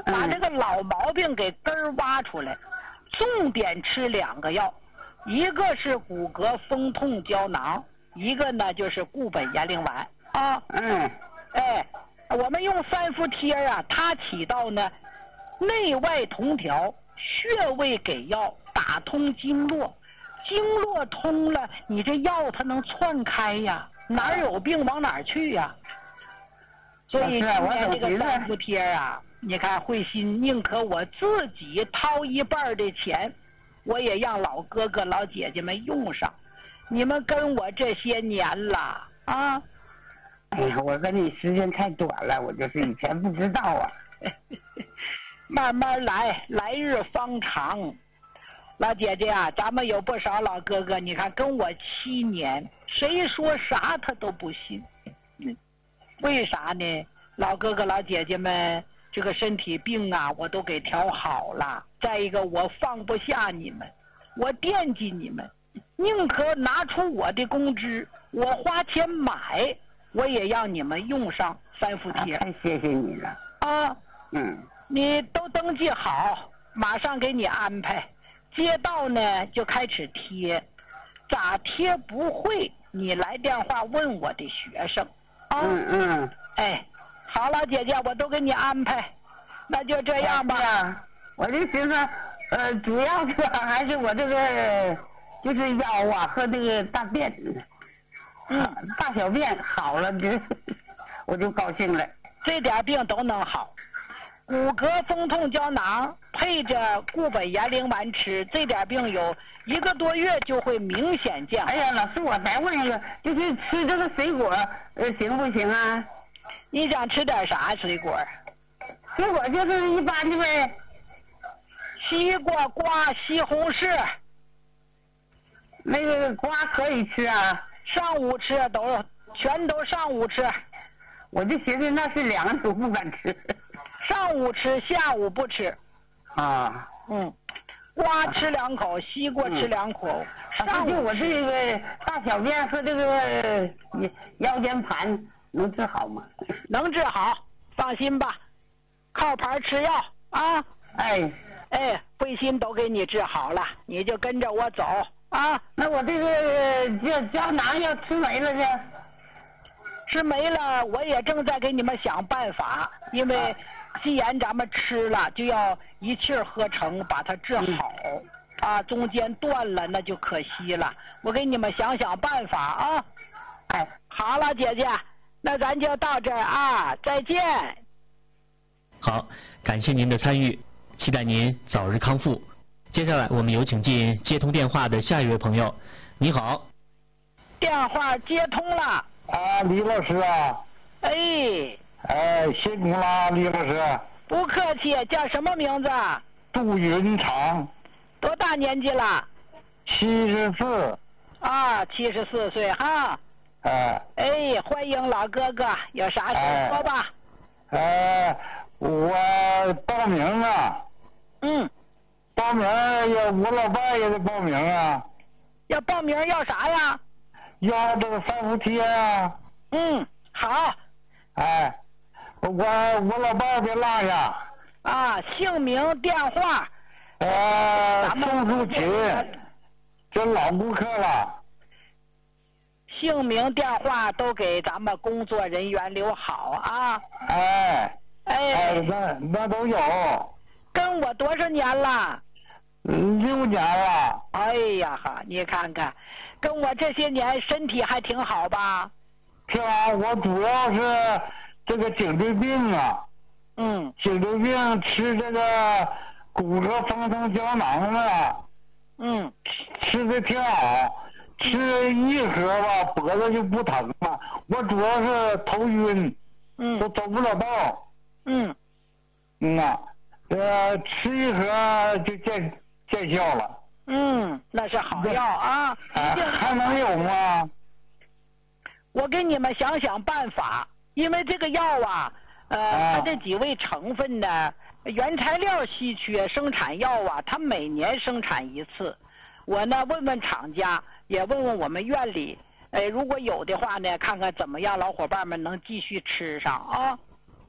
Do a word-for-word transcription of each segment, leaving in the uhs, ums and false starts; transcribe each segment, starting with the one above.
把这个老毛病给根儿挖出来，重点吃两个药，一个是骨骼风痛胶囊，一个呢就是固本延龄丸啊。 嗯。 哎，我们用三伏贴啊，它起到呢内外同调，穴位给药，打通经络，经络通了，你这药它能窜开呀，哪儿有病往哪儿去呀。所以今年这个三伏贴啊，你看慧心宁可我自己掏一半的钱，我也让老哥哥老姐姐们用上。你们跟我这些年了啊。 哎呀，我跟你时间太短了，我就是以前不知道啊。 慢慢来，来日方长。老姐姐啊，咱们有不少老哥哥，你看跟我七年，谁说啥他都不信。嗯，为啥呢？老哥哥老姐姐们这个身体病啊，我都给调好了。再一个，我放不下你们，我惦记你们，宁可拿出我的工资，我花钱买，我也让你们用上三伏贴。 太谢谢你了啊！ 嗯， 你都登记好，马上给你安排。街道呢就开始贴，咋贴不会，你来电话问我的学生。啊、 嗯嗯。 哎，好了，姐姐，我都给你安排，那就这样吧。 啊、我就寻思，呃，主要是还是我这个就是腰啊和这个大便。嗯，大小便好了，这我就高兴了。 这点病都能好，骨骼风痛胶囊配着固本延龄丸吃，这点病有一个多月就会明显见好。 哎呀，老师，我再问一个，就是吃这个水果，呃，行不行啊？ 你想吃点啥水果？ 水果就是一般的呗。 西瓜、瓜、西红柿。 那个瓜可以吃啊？ 上午吃都全都上午吃， 我就寻思那是两个都不敢吃。 上午吃，下午不吃。 啊， 嗯，瓜吃两口，西瓜吃两口。 嗯、上午就我这个大小便和这个腰间盘能治好吗？ 能治好，放心吧，靠牌吃药啊。 哎哎，慧心都给你治好了，你就跟着我走。啊， 那我这个胶胶囊要吃没了去， 吃没了，我也正在给你们想办法。因为既然咱们吃了，就要一气儿喝成，把它治好。嗯、啊，中间断了那就可惜了。我给你们想想办法啊。哎，好了，姐姐，那咱就到这儿啊，再见。 好，感谢您的参与，期待您早日康复。接下来我们有请进接通电话的下一位朋友。你好。 电话接通了。 啊，李老师啊。 哎。 哎，辛苦了，李老师。 不客气，叫什么名字？ 杜云长。 多大年纪了？ 七十四。 啊，七十四岁哈。 哎。 哎，欢迎老哥哥，有啥事说吧。 哎，我报名啊。 嗯。 报名要我老伴也得报名啊。 要报名要啥呀？ 要这个三伏贴啊。 嗯，好。 哎，我我老伴得落下。 啊，姓名电话。 呃，宋树琴，这老顾客了。 姓名电话都给咱们工作人员留好啊。 哎。 哎。 哎，那那都有。 跟我多少年了？ 六年了。 哎呀哈，你看看，跟我这些年身体还挺好吧？ 挺好，我主要是这个颈椎病啊。 嗯。 颈椎病吃这个骨骼风痛胶囊啊。 嗯。 吃的挺好，吃一盒吧，脖子就不疼了。我主要是头晕。 嗯。 都走不了道。 嗯。 嗯啊，呃，吃一盒就见见效了。 嗯，那是好药啊。 哎，还能有吗？ 我给你们想想办法，因为这个药啊，呃， 啊、 它这几味成分呢，原材料稀缺，生产药啊，它每年生产一次。我呢问问厂家，也问问我们院里，呃，如果有的话呢，看看怎么样，老伙伴们能继续吃上啊。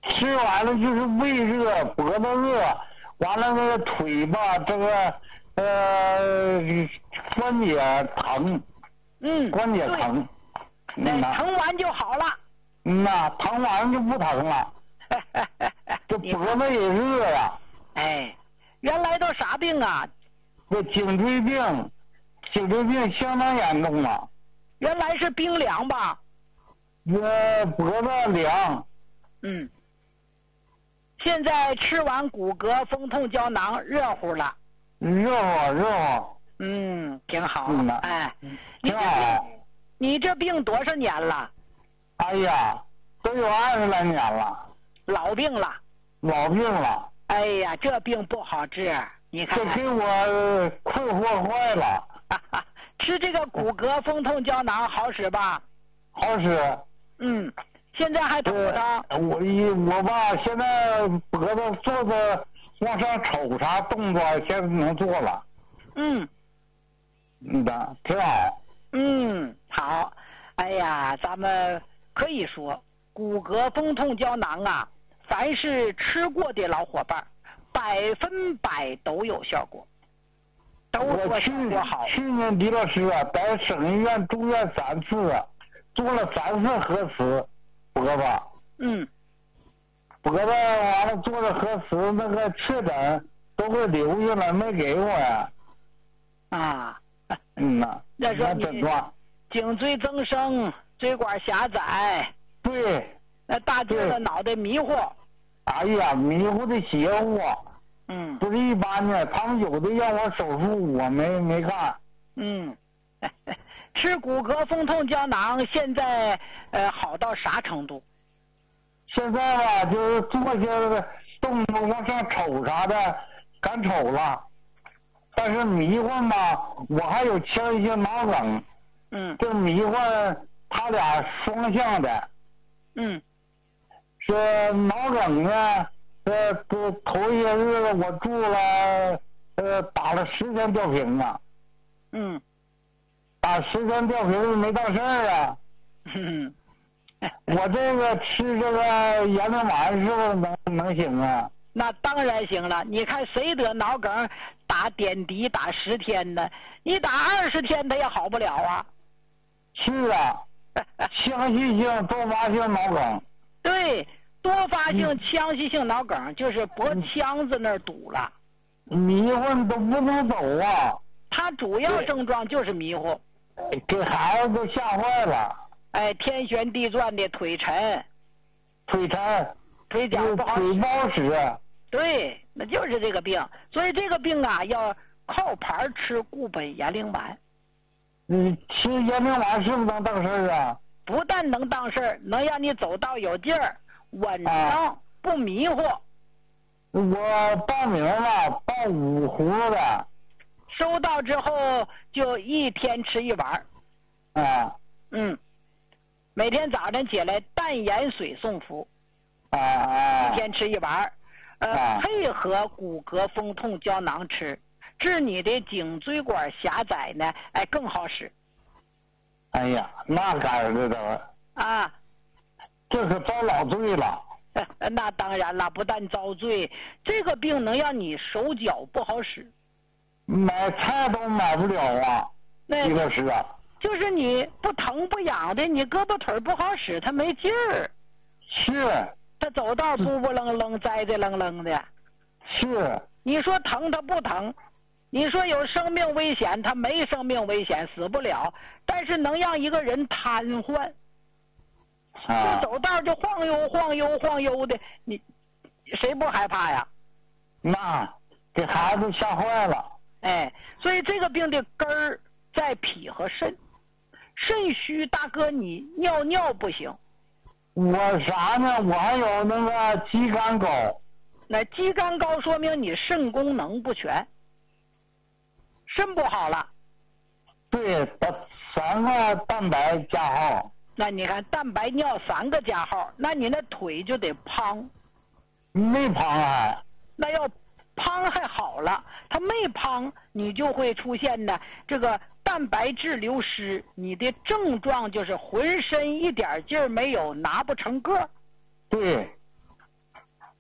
吃完了就是胃热，脖子热，完了那个腿吧，这个呃关节疼， 嗯， 关节疼， 那、 嗯、 疼完就好了。 嗯呐，疼完就不疼了，这脖子也热呀。 哎，原来都啥病啊？ 这颈椎病，颈椎病相当严重了。 原来是冰凉吧？ 呃，脖子凉。 嗯。现在吃完骨骼风痛胶囊，热乎了。 热乎热乎。 嗯，挺好。 嗯、 哎， 挺好。 你这病多少年了？ 哎呀，都有二十来年了。 老病了。 老病了。 哎呀，这病不好治，你看。 这给我困惑坏了。 哈哈，吃这个骨骼风痛胶囊好使吧？ 好使。 嗯。现在还疼不疼？ 我一我吧，现在脖子坐着往上瞅啥动作，现在能做了。 嗯。 嗯的，挺好。 嗯，好。哎呀，咱们可以说，骨骼风痛胶囊啊，凡是吃过的老伙伴，百分百都有效果，都说效果好。 去年李老师啊，在省医院住院三次，做了三次核磁。脖子， 嗯， 脖子完了做了核磁，那个确诊都会留下来，没给我呀。 啊， 嗯呐， 那说你诊断颈椎增生，椎管狭窄， 对， 那大劲的脑袋迷糊。 哎呀，迷糊的邪乎。 嗯， 不是一般的，他们有的让我手术，我没没干。 嗯。吃骨骼风痛胶囊现在呃好到啥程度？ 现在吧，就是做些动作往上瞅啥的，敢瞅了。但是迷幻吧，我还有腔隙性脑梗。 嗯。 这迷幻他俩双向的。 嗯。 这脑梗呢，呃，这头一些日子我住了，呃，打了十天吊瓶啊。 嗯。 打十天吊瓶没当事儿啊。 嗯。 我这个吃这个延灵丸是不是能能行啊？ 那当然行了。你看谁得脑梗打点滴打十天呢？你打二十天他也好不了啊。 是啊，腔隙性多发性脑梗。 对，多发性腔隙性脑梗就是脖腔子那儿堵了， 迷糊都不能走啊。 它主要症状就是迷糊。 给孩子都吓坏了。 哎，天旋地转的，腿沉， 腿沉， 腿脚不好使， 腿不好使。 对，那就是这个病。所以这个病啊，要靠牌吃固本延灵丸。 你吃延灵丸是不是能当事儿啊？ 不但能当事儿，能让你走道有劲儿，稳当、啊、不迷糊。 我报名了，报五壶的。 收到之后就一天吃一碗。 啊。 嗯。每天早晨起来淡盐水送服。 啊啊。 一天吃一碗，呃、啊，配合骨骼风痛胶囊吃，治你的颈椎管狭窄呢，哎，更好使。 哎呀，那干的都。 啊。 这可遭老罪了。 那当然了，不但遭罪，这个病能让你手脚不好使， 买菜都买不了啊。 那个是啊。 就是你不疼不痒的，你胳膊腿不好使，它没劲儿。 是。 他走道不不愣愣、栽栽愣愣的。 是。你说疼他不疼，你说有生命危险他没生命危险，死不了，但是能让一个人瘫痪。 啊。 就走道就晃悠晃悠晃悠的，你谁不害怕呀？ 那给孩子吓坏了。 哎，所以这个病的根儿在脾和肾。肾虚，大哥你尿尿不行。 我啥呢？我还有那个肌酐高。 那肌酐高说明你肾功能不全，肾不好了。 对，三个蛋白加号。 那你看蛋白尿三个加号，那你那腿就得胖。 没胖还。 那要胖还好了，它没胖，你就会出现呢这个蛋白质流失，你的症状就是浑身一点劲儿没有，拿不成个。 对。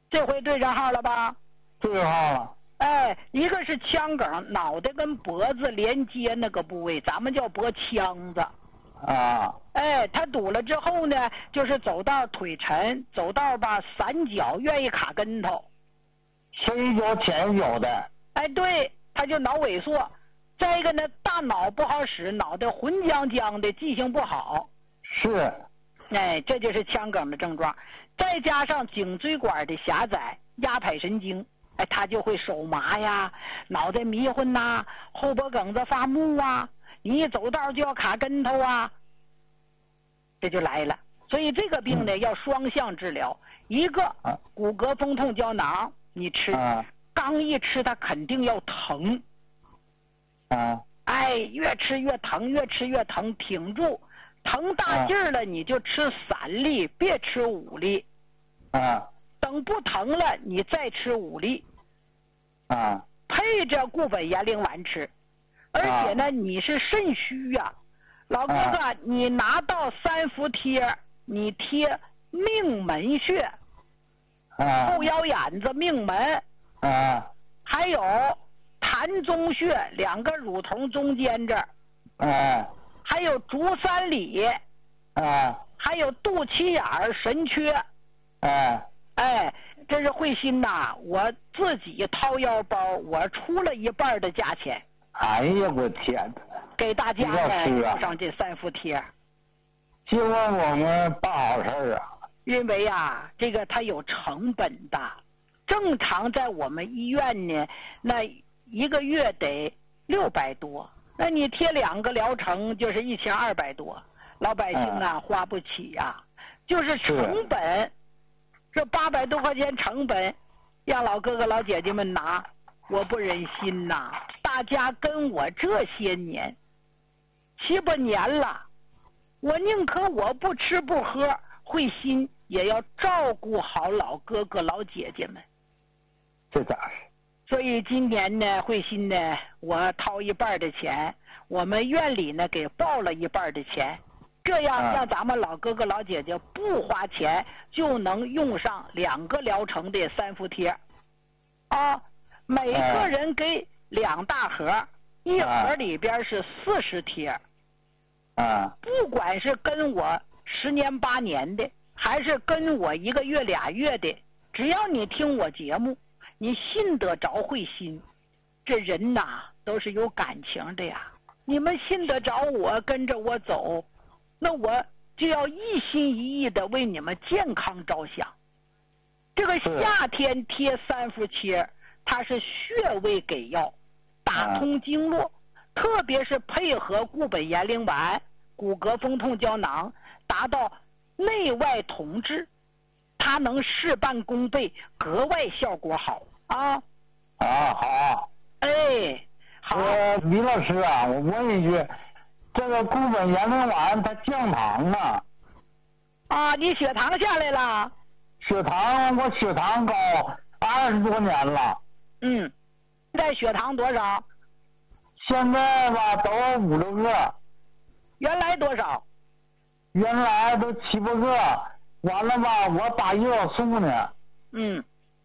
这回对上号了吧？ 对上号了。 哎，一个是腔梗，脑袋跟脖子连接那个部位，咱们叫脖腔子。 啊。 哎，他堵了之后呢，就是走道腿沉，走道吧散脚，愿意卡跟头。 深一脚浅一脚的。 哎，对，他就脑萎缩。再一个呢，大脑不好使，脑袋混浆浆的，记性不好。 是。 哎，这就是腔梗的症状。再加上颈椎管的狭窄，压迫神经，哎，他就会手麻呀，脑袋迷混呐，后脖梗子发木啊，你一走道就要卡跟头啊，这就来了。所以这个病呢，嗯、要双向治疗，一个骨骼风痛胶囊，你吃，啊、刚一吃它肯定要疼。 啊。 哎，越吃越疼，越吃越疼，挺住。疼大劲儿了，你就吃三粒，别吃五粒。 啊。 等不疼了，你再吃五粒。 啊。 配着固本延龄丸吃，而且呢， 啊、 你是肾虚呀、啊，老哥哥，啊、你拿到三伏贴，你贴命门穴， 啊， 后腰眼子命门， 啊， 还有膻中穴两个乳头中间这儿， 啊。 还有足三里， 啊， 还有肚脐眼儿神阙， 啊， 哎，这是慧心呐，我自己掏腰包，我出了一半的价钱。 哎呀，我天哪！ 给大家呢送上这三伏贴。 希望我们办好事儿啊。 因为啊，这个它有成本的，正常在我们医院呢，那一个月得六百多。那你贴两个疗程就是一千二百多，老百姓啊、嗯、花不起呀、啊，就是成本，这八百多块钱成本，让老哥哥老姐姐们拿，我不忍心呐。大家跟我这些年七八年了，我宁可我不吃不喝，慧心也要照顾好老哥哥老姐姐们。 这咋是？ 所以今年呢，慧心呢，我掏一半的钱，我们院里呢给报了一半的钱，这样让咱们老哥哥老姐姐不花钱就能用上两个疗程的三伏贴，啊，每个人给两大盒，一盒里边是四十贴， 啊， 不管是跟我十年八年的，还是跟我一个月俩月的，只要你听我节目。你信得着慧心，这人呐都是有感情的呀。你们信得着我，跟着我走，那我就要一心一意的为你们健康着想。这个夏天贴三伏贴，它是穴位给药，打通经络，特别是配合固本延龄丸、骨骼风痛胶囊，达到内外同治。它能事半功倍，格外效果好啊！ 啊，好。 哎，好。 呃，李老师啊，我问一句，这个固本延龄丸它降糖啊？ 啊，你血糖下来了？ 血糖，我血糖高二十多年了。 嗯，现在血糖多少？ 现在吧，都五六个。 原来多少？ 原来都七八个。完了吧，我打胰岛素呢。 嗯。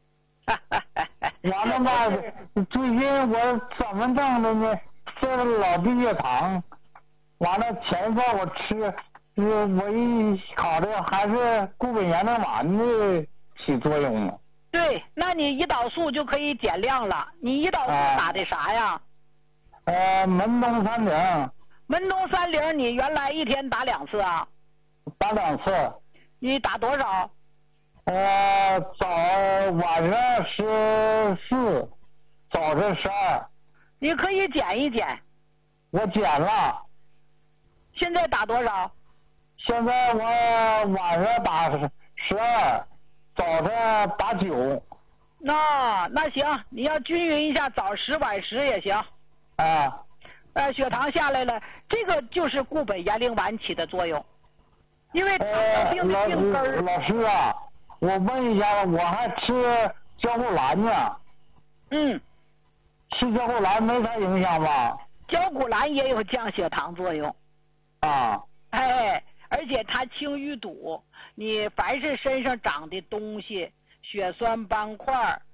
完了吧，最近我怎么整的呢？这个老低血糖，完了前一段我吃，呃，我一考虑还是固本延龄丸的起作用呢。 对，那你胰岛素就可以减量了。你胰岛素打的啥呀？ 呃，门东三零。 门东三零，你原来一天打两次啊？ 打两次。 你打多少？ 呃，早晚上十四，早上十二。 你可以减一减。 我减了。 现在打多少？ 现在我晚上打十二，早上打九。 那那行，你要均匀一下，早十晚十也行。 啊。 呃，血糖下来了，这个就是固本延龄丸起的作用。因为糖尿病的病根儿、 呃。老师啊，我问一下，我还吃胶固兰呢。 嗯。 吃胶固兰没啥影响吧？ 胶固兰也有降血糖作用。 啊。 哎，而且它清淤堵，你凡是身上长的东西， 血栓斑块、